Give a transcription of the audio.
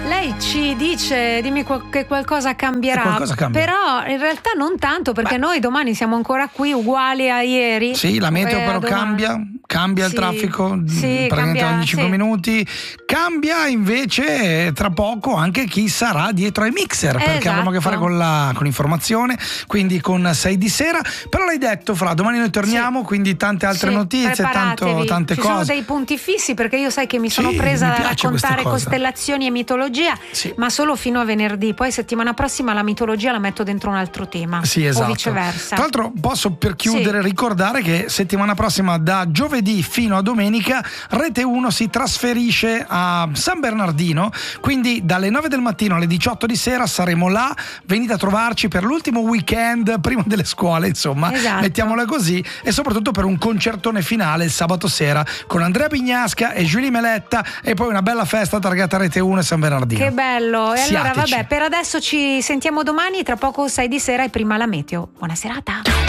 Lei ci dice, dimmi che qualcosa cambierà, qualcosa cambia. Però in realtà non tanto, perché noi domani siamo ancora qui uguali a ieri. Sì, la meteo però cambia il Sì, traffico, sì, praticamente cambia, ogni 5 sì. minuti. Cambia invece tra poco anche chi sarà dietro ai mixer, perché avremo a che fare con l'informazione, quindi con 6 di sera. Però l'hai detto, Fra, domani noi torniamo, quindi tante altre notizie, tante Ci cose. sono dei punti fissi, perché io sai che mi sono Sì, presa mi a piace raccontare questa cosa. costellazioni e mitologia, ma solo fino a venerdì. Poi settimana prossima la mitologia la metto dentro un altro tema, Sì, esatto. o viceversa. Tra l'altro posso, per chiudere, ricordare che settimana prossima, da giovedì fino a domenica, Rete 1 si trasferisce a San Bernardino, quindi dalle 9 del mattino alle 18 di sera saremo là. Venite a trovarci per l'ultimo weekend prima delle scuole, insomma, mettiamola così, e soprattutto per un concertone finale il sabato sera con Andrea Pignasca e Giulia Meletta, e poi una bella festa targata Rete 1 e San Bernardino. Che bello! E allora Siateci. vabbè, per adesso ci sentiamo domani, tra poco 6 di sera e prima la meteo. Buona serata!